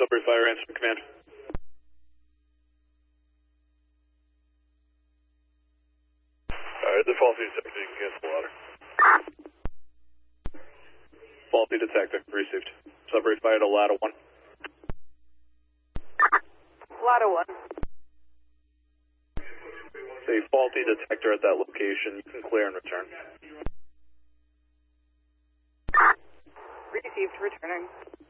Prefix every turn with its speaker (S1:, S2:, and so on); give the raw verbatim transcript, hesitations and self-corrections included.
S1: Sudbury Fire, answer command.
S2: Alright, the faulty detector, you can cancel water.
S1: Faulty detector, received. Sudbury Fire to Ladder one.
S3: Ladder one.
S1: A faulty detector at that location. You can clear and return.
S3: Received, returning.